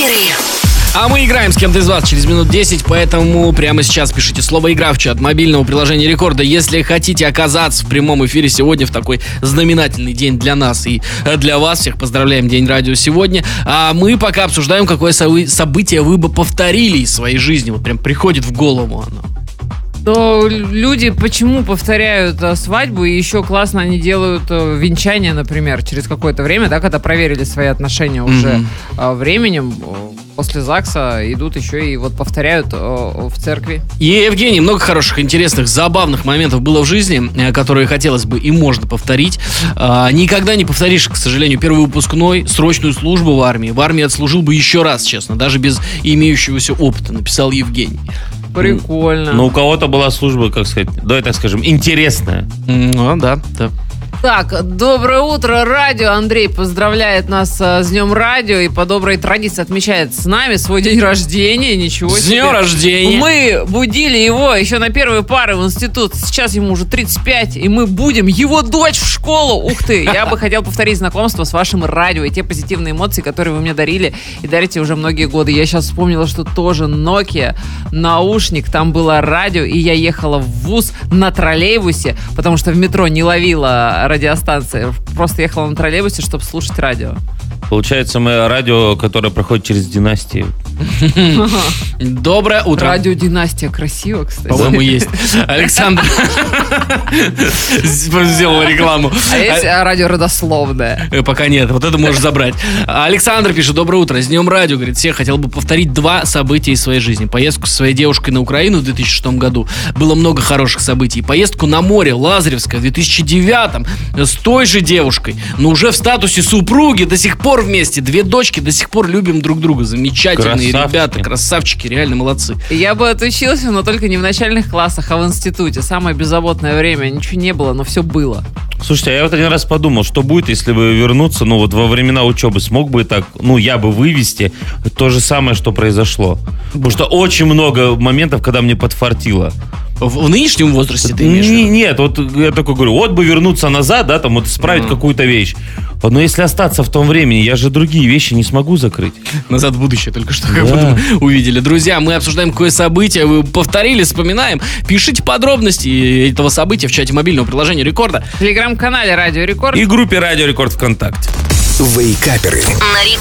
Вейкаперы. А мы играем с кем-то из вас через минут 10, поэтому прямо сейчас пишите слово «Игра» в чат мобильного приложения Рекорда. Если хотите оказаться в прямом эфире сегодня в такой знаменательный день для нас и для вас, всех поздравляем, День радио сегодня. А мы пока обсуждаем, какое событие вы бы повторили из своей жизни. Вот прям приходит в голову оно. То люди почему повторяют свадьбу, и еще классно они делают венчание, например, через какое-то время, да, когда проверили свои отношения уже временем, после ЗАГСа идут еще и вот повторяют в церкви. И, Евгений, много хороших, интересных, забавных моментов было в жизни, которые хотелось бы и можно повторить. Никогда не повторишь, к сожалению, первый выпускной, срочную службу в армии. В армии отслужил бы еще раз, честно, даже без имеющегося опыта, написал Евгений. Прикольно. Но у кого-то была служба, как сказать, давай так скажем, интересная. Ну, да. Так, доброе утро, радио. Андрей поздравляет нас с Днем радио и по доброй традиции отмечает с нами свой день рождения. Ничего себе. С днем рождения. Мы будили его еще на первые пары в институт. Сейчас ему уже 35, и мы будем его дочь в школу. Ух ты, я бы хотел повторить знакомство с вашим радио и те позитивные эмоции, которые вы мне дарили и дарите уже многие годы. Я сейчас вспомнила, что тоже Nokia, наушник, там было радио, и я ехала в вуз на троллейбусе, потому что в метро не ловила радиостанции. Просто ехала на троллейбусе, чтобы слушать радио. Получается, мы радио, которое проходит через династии. Доброе утро. Радио Династия красиво, кстати. По-моему, есть. Александр сделал рекламу. А есть радио родословное? Пока нет, вот это можешь забрать. Александр пишет: доброе утро, с Днем радио. Говорит, всех хотел бы повторить 2 события из своей жизни. Поездку со своей девушкой на Украину в 2006 году. Было много хороших событий. Поездку на море Лазаревское в 2009 с той же девушкой, но уже в статусе супруги, до сих пор вместе. 2 дочки, до сих пор любим друг друга. Замечательные ребята, красавчики, реально молодцы. Я бы отучился, но только не в начальных классах, а в институте. Самое беззаботное время. Ничего не было, но все было. Слушайте, а я вот один раз подумал, что будет, если бы вернуться, ну вот во времена учебы, смог бы так, ну я бы вывести то же самое, что произошло. Потому что очень много моментов, когда мне подфартило. В нынешнем возрасте ты имеешь в виду? Нет, вот я такой говорю, вот бы вернуться назад, да, там вот исправить какую-то вещь. Но если остаться в том времени, я же другие вещи не смогу закрыть. Назад в будущее только что как будто увидели. Друзья, мы обсуждаем какое событие, вы повторили, вспоминаем. Пишите подробности этого события в чате мобильного приложения Рекорда. В телеграм-канале Радио Рекорд И группе Радио Рекорд ВКонтакте. Вейкаперы. На Рекорде.